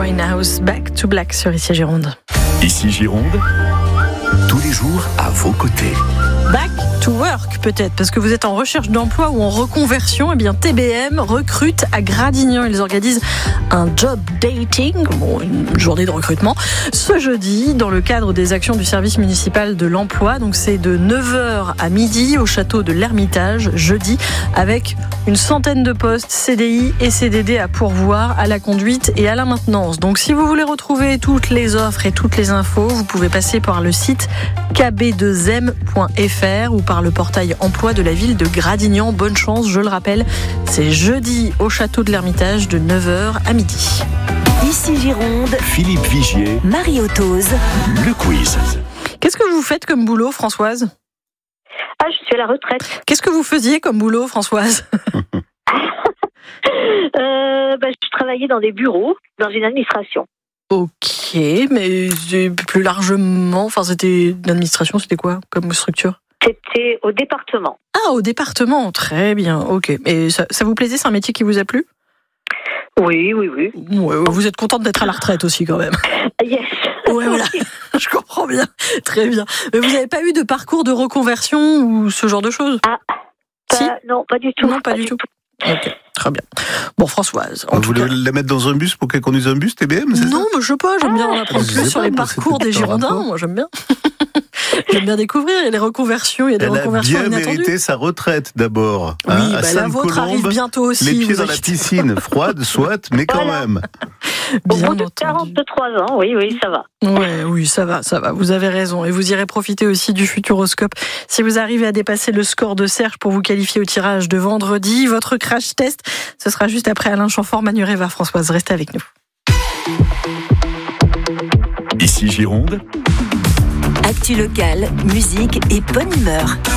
Winehouse, Back to Black sur Ici Gironde. Ici Gironde, tous les jours à vos côtés. Back to work peut-être, parce que vous êtes en recherche d'emploi ou en reconversion. Eh bien, TBM recrute à Gradignan. Ils organisent un job dating, une journée de recrutement, ce jeudi, dans le cadre des actions du service municipal de l'emploi. Donc c'est de 9h à midi au château de l'Ermitage, jeudi, avec une centaine de postes CDI et CDD à pourvoir à la conduite et à la maintenance. Donc si vous voulez retrouver toutes les offres et toutes les infos, vous pouvez passer par le site kb2m.fr ou par le portail emploi de la ville de Gradignan. Bonne chance, je le rappelle, c'est jeudi au château de l'Ermitage de 9h à midi. Ici Gironde, Philippe Vigier, Marie Autoz, le quiz. Qu'est-ce que vous faites comme boulot, Françoise ? Ah, je suis à la retraite. Qu'est-ce que vous faisiez comme boulot, Françoise ? Je travaillais dans des bureaux, dans une administration. Ok, mais plus largement, c'était l'administration, c'était quoi comme structure ? C'était au département. Ah, au département, très bien, ok. Et ça vous plaisait, c'est un métier qui vous a plu ? Oui. Ouais, vous êtes contente d'être à la retraite aussi quand même. Yes. Ouais, voilà, je comprends bien, très bien. Mais vous n'avez pas eu de parcours de reconversion ou ce genre de choses ? Si ? Non, pas du tout. Non, pas du tout. Ok, très bien. Bon, Françoise, Vous voulez la mettre dans un bus pour qu'elle conduise un bus, TBM, c'est ça ? Non, mais je sais pas, j'aime bien en apprendre Je plus sais sur pas, les moi, parcours c'était des un Girondins, rapport. moi j'aime bien. J'aime bien découvrir, il y a des reconversions, il y a des Elle a reconversions bien inattendues. mérité sa retraite d'abord. Oui, à la vôtre arrive Sainte-Colombe, bientôt aussi. les pieds vous dans la inquiétez piscine, froide, soit, mais quand Voilà. même. Au Bien bout de entendu. 43 ans, oui, ça va. Ouais, oui, ça va, vous avez raison. Et vous irez profiter aussi du Futuroscope. Si vous arrivez à dépasser le score de Serge pour vous qualifier au tirage de vendredi, votre crash test, ce sera juste après Alain Chamfort, Manuréva. Françoise, restez avec nous. Ici Gironde, actu locale, musique et bonne humeur.